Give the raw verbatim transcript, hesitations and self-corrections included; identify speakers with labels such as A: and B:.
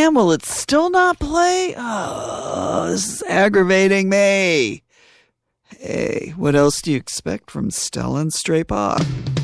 A: man, will it still not play? Oh, this is aggravating me. Hey, what else do you expect from Stella and Stray Pop?